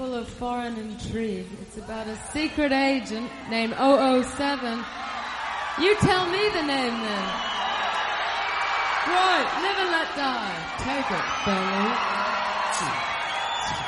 full of foreign intrigue. It's about a secret agent named 007. You tell me the name then. Right, Live and Let Die. Take it, fellas.